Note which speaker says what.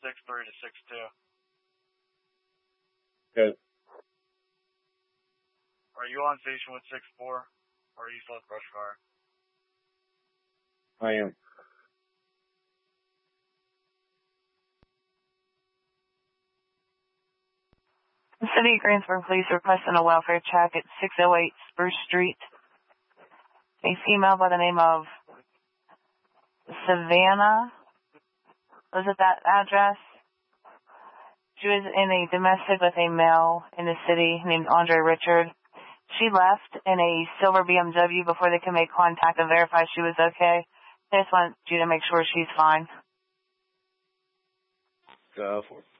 Speaker 1: 63 to 62.
Speaker 2: Okay.
Speaker 1: Are you on station with 64? Or are you still at Brush Fire?
Speaker 2: I am.
Speaker 3: The City of Greensburg Police requesting a welfare check at 608 Spruce Street. A female by the name of Savannah was at that address. She was in a domestic with a male in the city named Andre Richard. She left in a silver BMW before they could make contact and verify she was okay. They just want you to make sure she's fine.
Speaker 2: Go for it.